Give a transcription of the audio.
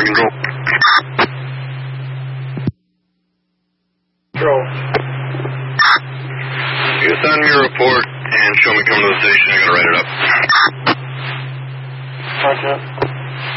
control. Control. You can send me a report and show me coming to the station. I gotta write it up. Roger.